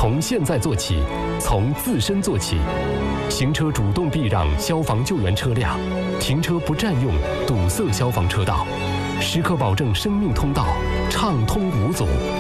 从现在做起，从自身做起。行车主动避让消防救援车辆，停车不占用堵塞消防车道，时刻保证生命通道畅通无阻。